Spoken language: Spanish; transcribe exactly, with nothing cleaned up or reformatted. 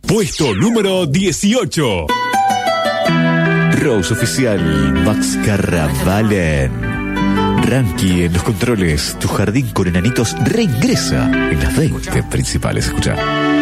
Puesto número dieciocho. Rose Oficial, Max Carravalen. Ranky en los controles. Tu jardín con enanitos reingresa en las veinte principales. Escucha.